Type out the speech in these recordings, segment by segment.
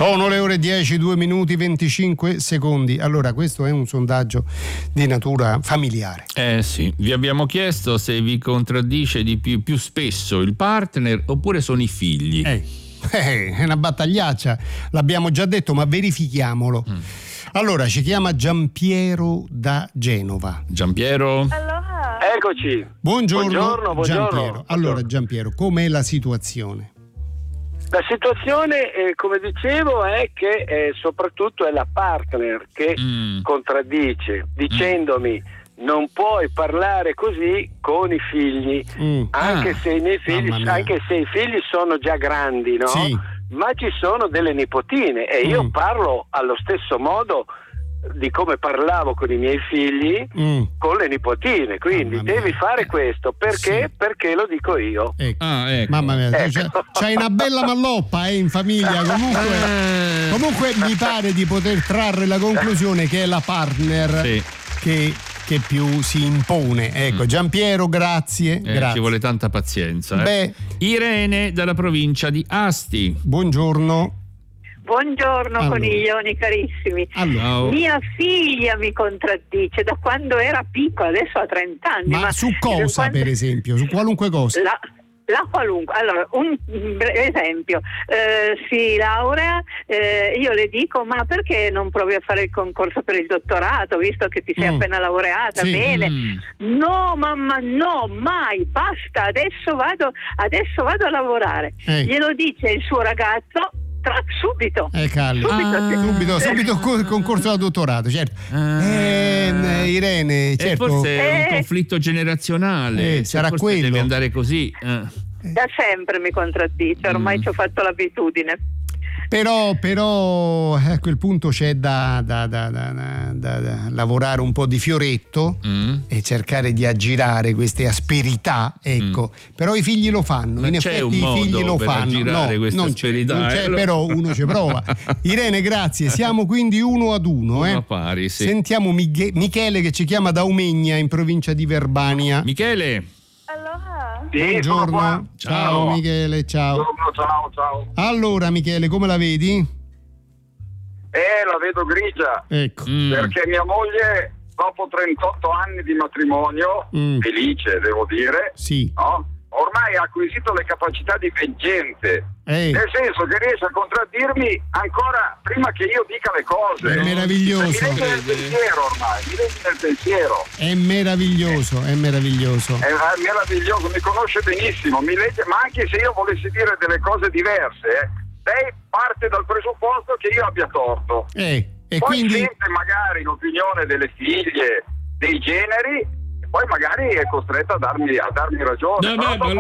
Sono le ore 10, 2 minuti 25 secondi. Allora, questo è un sondaggio di natura familiare. Sì, vi abbiamo chiesto se vi contraddice di più spesso il partner oppure sono i figli. È una battagliaccia, l'abbiamo già detto, ma verifichiamolo. Allora, ci chiama Giampiero da Genova. Giampiero? Allora. Eccoci. Buongiorno. Buongiorno. Giampiero. Allora, Giampiero, com'è la situazione? La situazione, come dicevo, è che soprattutto è la partner che contraddice, dicendomi non puoi parlare così con i figli, anche se i miei figli, anche se i figli sono già grandi, no? Sì. Ma ci sono delle nipotine e io parlo allo stesso modo di come parlavo con i miei figli con le nipotine, quindi devi fare questo perché lo dico io. Ecco. Ecco. Mamma mia, c'hai una bella malloppa in famiglia. Comunque mi pare di poter trarre la conclusione che è la partner che più si impone. Ecco, Giampiero, grazie. Ci vuole tanta pazienza. Irene dalla provincia di Asti. Buongiorno. Buongiorno coniglioni carissimi. Allora. Mia figlia mi contraddice da quando era piccola, adesso ha 30 anni. Ma su cosa, per esempio? Su qualunque cosa? La qualunque. Allora, un esempio, si laurea, io le dico ma perché non provi a fare il concorso per il dottorato visto che ti sei appena laureata? Sì. Bene. No mamma, no, mai, basta, adesso vado a lavorare. Glielo dice il suo ragazzo subito. Subito concorso da dottorato, certo. Irene, certo. Forse è un conflitto generazionale. Sarà forse quello. Deve andare così. Da sempre mi contraddice, ormai ci ho fatto l'abitudine. Però a quel punto c'è da lavorare un po' di fioretto e cercare di aggirare queste asperità, ecco. Però i figli lo fanno, in effetti i figli lo fanno. Aggirare queste asperità, non c'è, però uno ci prova. Irene, grazie. Siamo quindi 1-1. A pari, sì. Sentiamo Michele che ci chiama da Umegna in provincia di Verbania. Michele. Allora. Buongiorno. Ciao Michele, ciao. Ciao. Allora Michele, come la vedi? La vedo grigia. Ecco. Perché mia moglie, dopo 38 anni di matrimonio, felice devo dire, no? Ormai ha acquisito le capacità di veggente, nel senso che riesce a contraddirmi ancora prima che io dica le cose. È meraviglioso. Mi legge nel pensiero ormai, È meraviglioso. È meraviglioso, mi conosce benissimo, mi legge, ma anche se io volessi dire delle cose diverse, lei parte dal presupposto che io abbia torto. E poi quindi sente magari l'opinione delle figlie, dei generi, poi magari è costretta a darmi ragione.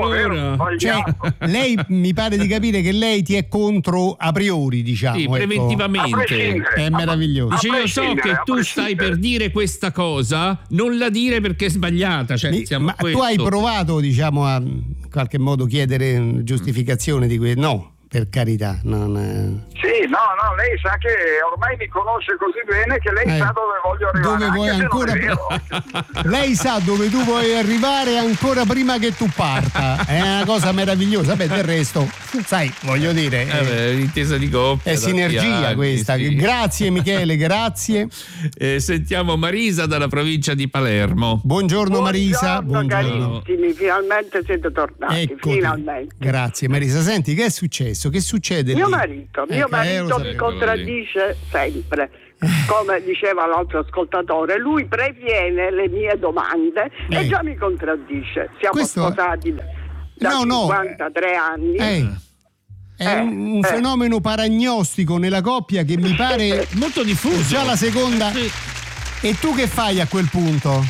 Lei mi pare di capire che lei ti è contro a priori, diciamo. Sì, preventivamente. È meraviglioso. Dice, io so che tu stai per dire questa cosa, non la dire perché è sbagliata. Ma tu hai provato, diciamo, a in qualche modo chiedere giustificazione di questo? No. Per carità, Sì, no, lei sa che ormai mi conosce così bene che lei sa dove voglio arrivare. Dove vuoi ancora? Lei sa dove tu vuoi arrivare ancora prima che tu parta. È una cosa meravigliosa. Beh, del resto, sai, voglio dire, l'intesa di coppia. È sinergia anni, questa. Sì. Grazie Michele, grazie. Sentiamo Marisa dalla provincia di Palermo. Buongiorno Marisa. Buongiorno carissimi, finalmente siete tornati. Eccoti. Finalmente. Grazie Marisa. Senti, che è successo? Che succede? Mio marito mi contraddice sempre. Come diceva l'altro ascoltatore, lui previene le mie domande e già mi contraddice. Siamo sposati da 53 anni. È un fenomeno paragnostico nella coppia che mi pare molto diffuso. Già la seconda. E tu che fai a quel punto?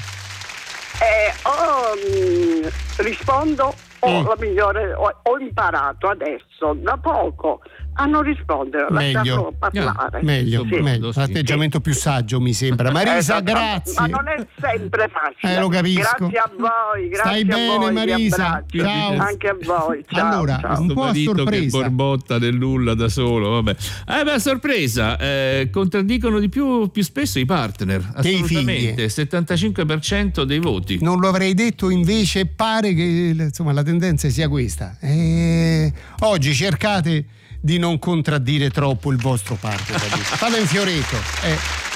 Rispondo. La migliore, ho imparato adesso da poco a non rispondere, a lasciarlo parlare. Meglio. Atteggiamento più saggio mi sembra. Marisa, grazie. Ma non è sempre facile. Lo capisco. Grazie a voi. Stai bene Marisa. Ciao. Anche a voi. Ciao. Allora, ciao. un po' a sorpresa. Che borbotta del nulla da solo, vabbè. A sorpresa, contraddicono di più spesso i partner. Assolutamente. 75% dei voti. Non lo avrei detto, invece pare che insomma la tendenza sia questa. Oggi cercate di non contraddire troppo il vostro partner. Fate un fioretto.